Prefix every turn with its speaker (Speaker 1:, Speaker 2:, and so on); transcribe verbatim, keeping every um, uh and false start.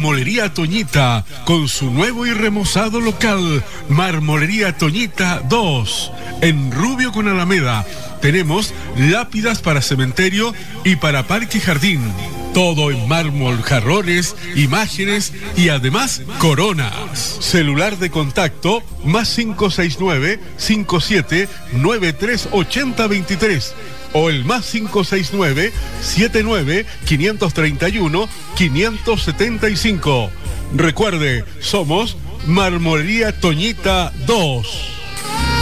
Speaker 1: Marmolería Toñita, con su nuevo y remozado local, Marmolería Toñita dos, en Rubio con Alameda. Tenemos lápidas para cementerio y para parque y jardín. Todo en mármol, jarrones, imágenes y además coronas. Celular de contacto más cinco seis nueve, cinco siete nueve tres ocho cero dos tres o el más cinco seis nueve, siete nueve cinco tres uno, cinco siete cinco. Recuerde, somos Marmolería Toñita dos.